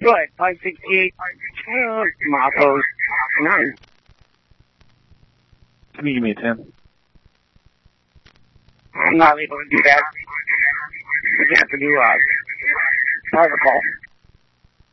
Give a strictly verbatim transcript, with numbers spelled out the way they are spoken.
Good. five sixty-eight. Uh, Mottos. Nine. Can you give me a ten? I'm not able to do that. We have to do, uh, protocol.